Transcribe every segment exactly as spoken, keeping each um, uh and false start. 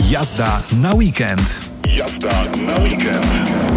Jazda na weekend. Jazda na weekend.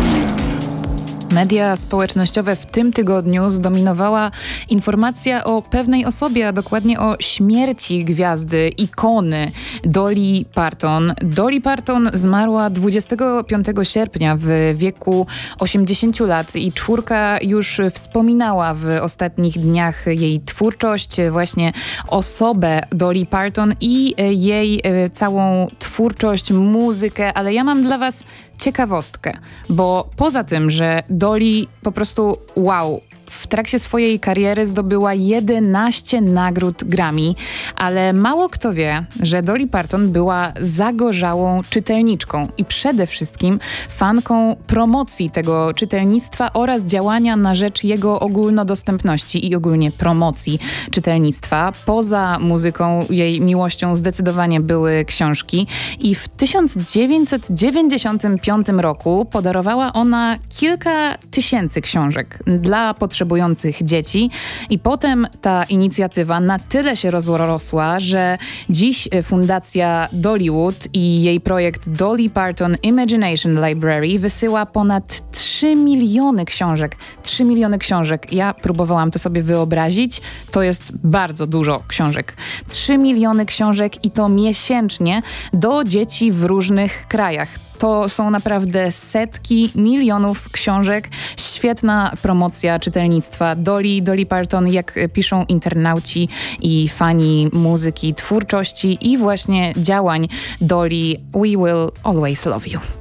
Media społecznościowe w tym tygodniu zdominowała informacja o pewnej osobie, a dokładnie o śmierci gwiazdy, ikony Dolly Parton. Dolly Parton zmarła dwudziestego piątego sierpnia w wieku osiemdziesięciu lat i czwórka już wspominała w ostatnich dniach jej twórczość, właśnie osobę Dolly Parton i jej całą twórczość, muzykę, ale ja mam dla was ciekawostkę, bo poza tym, że Dolly po prostu wow, w trakcie swojej kariery zdobyła jedenaście nagród Grammy, ale mało kto wie, że Dolly Parton była zagorzałą czytelniczką i przede wszystkim fanką promocji tego czytelnictwa oraz działania na rzecz jego ogólnodostępności i ogólnie promocji czytelnictwa. Poza muzyką jej miłością zdecydowanie były książki i w tysiąc dziewięćset dziewięćdziesiątym piątym roku podarowała ona kilka tysięcy książek dla potrzebujących dzieci i potem ta inicjatywa na tyle się rozrosła, że dziś Fundacja Dollywood i jej projekt Dolly Parton Imagination Library wysyła ponad trzy miliony książek. trzy miliony książek. Ja próbowałam to sobie wyobrazić. To jest bardzo dużo książek. trzy miliony książek i to miesięcznie do dzieci w różnych krajach. To są naprawdę setki milionów książek. Świetna promocja czytelnictwa Dolly, Dolly Parton, jak piszą internauci i fani muzyki, twórczości i właśnie działań Dolly. We will always love you.